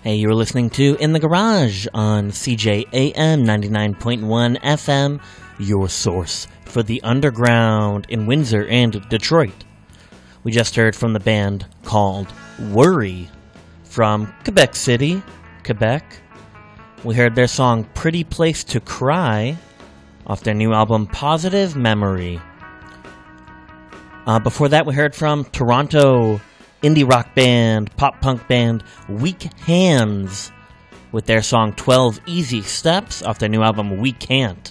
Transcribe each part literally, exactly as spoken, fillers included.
Hey, you were listening to In the Garage on C J A M ninety-nine point one F M, your source for the underground in Windsor and Detroit. We just heard from the band called Worry from Quebec City, Quebec. We heard their song Pretty Place to Cry off their new album Positive Memory. Uh, before that, we heard from Toronto indie rock band, pop punk band, Weak Hands with their song twelve Easy Steps off their new album We Can't.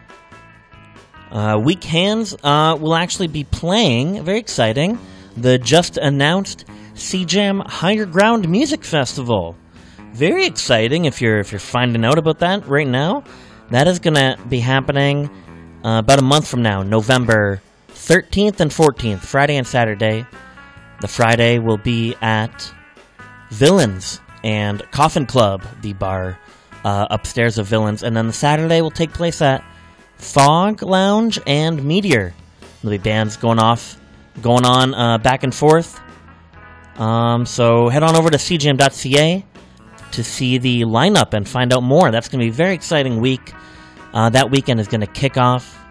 Uh, Weak Hands uh, will actually be playing, very exciting, the just announced C-Jam Higher Ground Music Festival. Very exciting if you're if you're finding out about that right now. That is going to be happening uh, about a month from now, November thirteenth and fourteenth, Friday and Saturday. The Friday will be at Villains and Coffin Club, the bar uh, upstairs of Villains. And then the Saturday will take place at Fog Lounge and Meteor. There'll be bands going off, going on uh, back and forth. Um, so head on over to c jam dot c a to see the lineup and find out more. That's going to be a very exciting week. Uh, that weekend is going to kick off,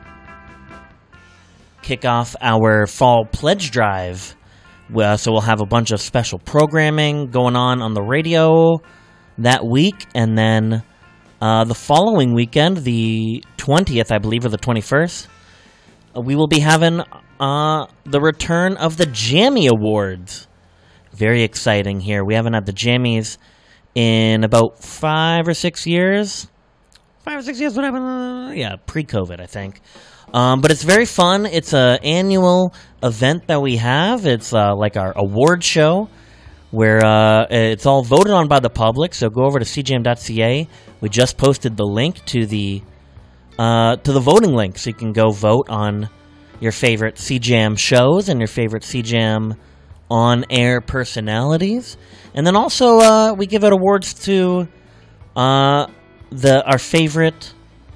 kick off our fall pledge drive. Uh, so we'll have a bunch of special programming going on on the radio that week, and then uh, the following weekend, the twentieth, I believe, or the twenty-first, uh, we will be having uh, the return of the Jammy Awards. Very exciting here. We haven't had the Jammies in about five or six years. Five or six years, whatever. Uh, yeah, pre-COVID, I think. Um, but it's very fun. It's an annual event that we have. It's uh, like our award show where uh, it's all voted on by the public. So go over to c jam dot c a. We just posted the link to the uh, to the voting link, so you can go vote on your favorite C-Jam shows and your favorite C-Jam on-air personalities. And then also uh, we give out awards to uh, the our favorite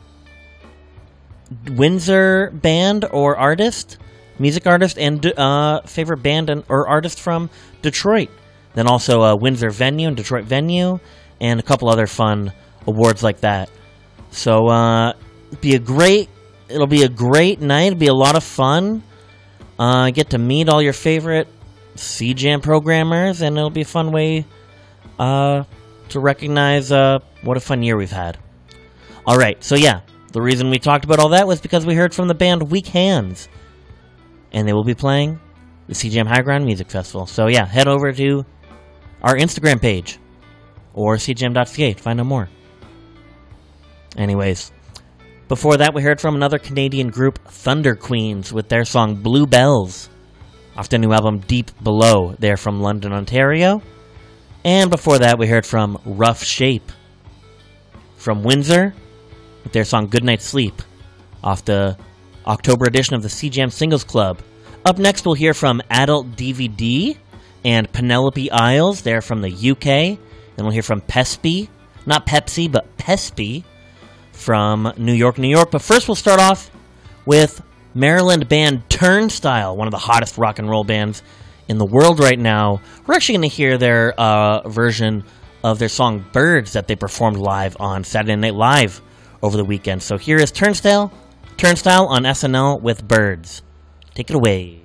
Windsor band or artist, music artist, and uh, favorite band and, or artist from Detroit. Then also a Windsor venue and Detroit venue, and a couple other fun awards like that. So uh, be a great, it'll be a great night. It'll be a lot of fun. Uh, get to meet all your favorite C-Jam programmers, and it'll be a fun way uh, to recognize uh, what a fun year we've had. All right, so yeah. The reason we talked about all that was because we heard from the band Weak Hands. And they will be playing the C-Jam High Ground Music Festival. So yeah, head over to our Instagram page or c jam dot c a to find out more. Anyways, before that we heard from another Canadian group, Thunder Queens, with their song Blue Bells off their new album Deep Below. They're from London, Ontario. And before that we heard from Rough Shape from Windsor, with their song Goodnight Sleep off the October edition of the C-Jam Singles Club. Up next, we'll hear from Adult D V D and Penelope Isles. They're from the U K. Then we'll hear from Pespy, not Pepsi, but Pespy from New York, New York. But first, we'll start off with Maryland band Turnstile, one of the hottest rock and roll bands in the world right now. We're actually going to hear their uh, version of their song Birds that they performed live on Saturday Night Live over the weekend. So here is Turnstile, Turnstile on S N L with Birds. Take it away.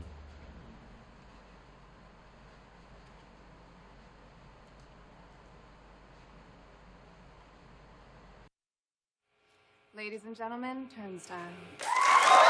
Ladies and gentlemen, Turnstile.